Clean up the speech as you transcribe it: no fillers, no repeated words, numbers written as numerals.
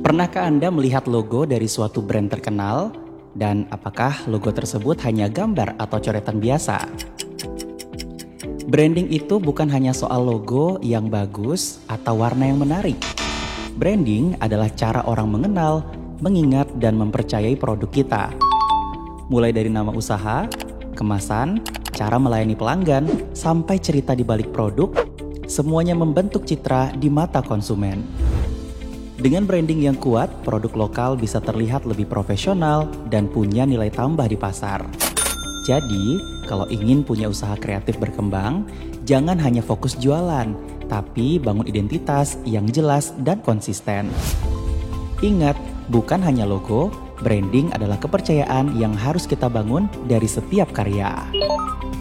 Pernahkah Anda melihat logo dari suatu brand terkenal? Dan apakah logo tersebut hanya gambar atau coretan biasa? Branding itu bukan hanya soal logo yang bagus atau warna yang menarik. Branding adalah cara orang mengenal, mengingat, dan mempercayai produk kita. Mulai dari nama usaha, kemasan, cara melayani pelanggan, sampai cerita di balik produk, semuanya membentuk citra di mata konsumen. Dengan branding yang kuat, produk lokal bisa terlihat lebih profesional dan punya nilai tambah di pasar. Jadi, kalau ingin punya usaha kreatif berkembang, jangan hanya fokus jualan, tapi bangun identitas yang jelas dan konsisten. Ingat, bukan hanya logo, branding adalah kepercayaan yang harus kita bangun dari setiap karya.